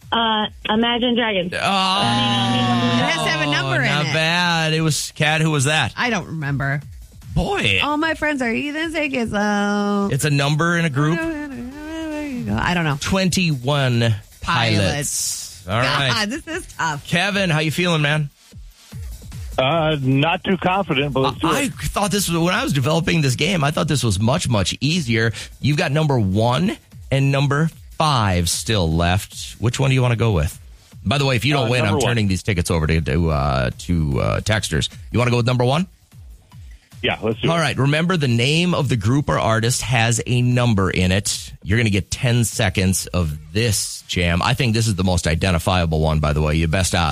Imagine Dragons. Oh, it has to have a number in not it. bad. It was Kat. Who was that? I don't remember. Boy. All my friends are heathens. It's a It's a number in a group. I don't know. 21 pilots. All right. God, this is tough. Kevin, how you feeling, man? Not too confident, but let's do I it. thought this was, when I was developing this game, I thought this was much, much easier. You've got number 1 and number 5 still left. Which one do you want to go with? By the way, if you don't win, I'm turning these tickets over to texters. You want to go with number 1? Yeah, let's do it. All right. Remember, the name of the group or artist has a number in it. You're going to get 10 seconds of this jam. I think this is the most identifiable one, by the way. You best